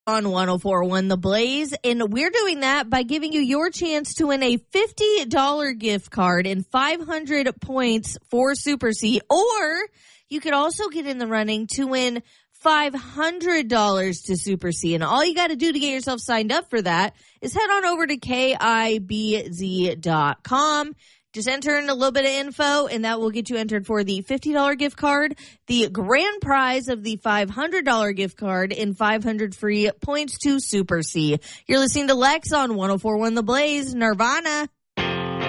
On 104.1 The Blaze, and we're doing that by giving you your chance to win a $50 gift card and 500 points for Super C, or you could also get in the running to win $500 to Super C. And all you got to do to get yourself signed up for that is head on over to KIBZ.com. Just enter in a little bit of info, and that will get you entered for the $50 gift card, the grand prize of the $500 gift card, and 500 free points to Super C. You're listening to Lex on 104.1 The Blaze, Nirvana.